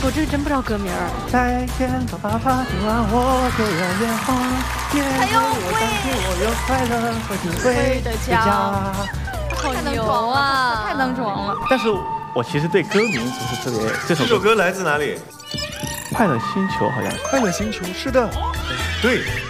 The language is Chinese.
我这个真不知道歌名儿。 再见吧，爸爸，今晚我就要远方，面对我相信我有快乐和智慧的家。 好牛啊！ 太能装了。 但是我其实对歌名不是特别。 这首歌来自哪里？ 快乐星球好像。 快乐星球，是的。 对。